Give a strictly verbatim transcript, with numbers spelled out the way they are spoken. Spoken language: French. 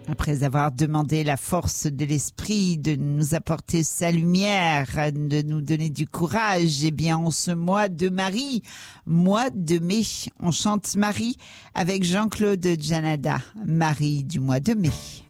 Après avoir demandé la force de l'esprit de nous apporter sa lumière, de nous donner du courage, eh bien, en ce mois de Marie, mois de mai, on chante Marie avec Jean-Claude Janada, Marie du mois de mai.